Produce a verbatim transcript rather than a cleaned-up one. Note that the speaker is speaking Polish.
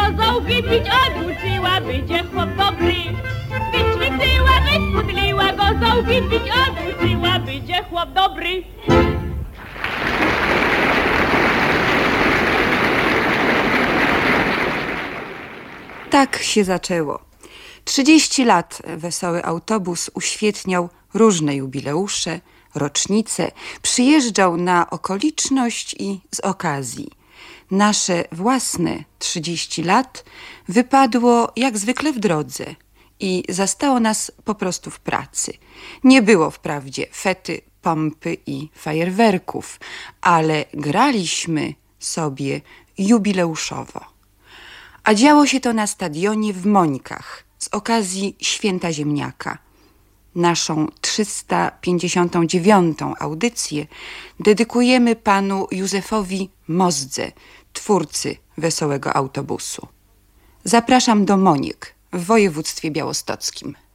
gozołki pić oduczyła, będzie chłop dobry. Wyćwiczyła, wyspudliła, gozołki pić oduczyła, będzie chłop dobry. Tak się zaczęło. Trzydzieści lat Wesoły Autobus uświetniał różne jubileusze, rocznice, przyjeżdżał na okoliczność i z okazji. Nasze własne trzydzieści lat wypadło jak zwykle w drodze i zastało nas po prostu w pracy. Nie było wprawdzie fety, pompy i fajerwerków, ale graliśmy sobie jubileuszowo. A działo się to na stadionie w Mońkach z okazji Święta Ziemniaka. Naszą trzysta pięćdziesiątą dziewiątą audycję dedykujemy panu Józefowi Mozdze, twórcy Wesołego Autobusu. Zapraszam do Moniek w województwie białostockim.